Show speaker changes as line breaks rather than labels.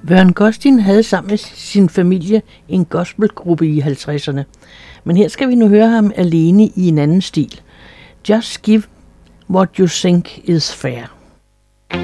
Vern Gosdin havde sammen med sin familie en gospelgruppe i 50'erne. Men her skal vi nu høre ham alene i en anden stil. Just give what you think is fair.